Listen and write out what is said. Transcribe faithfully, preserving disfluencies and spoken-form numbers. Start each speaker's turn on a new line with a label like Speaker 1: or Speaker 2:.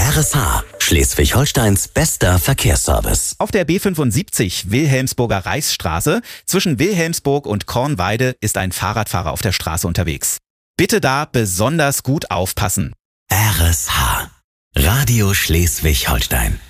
Speaker 1: R S H, Schleswig-Holsteins bester Verkehrsservice.
Speaker 2: Auf der B fünfundsiebzig Wilhelmsburger Reichsstraße zwischen Wilhelmsburg und Kornweide ist ein Fahrradfahrer auf der Straße unterwegs. Bitte da besonders gut aufpassen.
Speaker 1: R S H, Radio Schleswig-Holstein.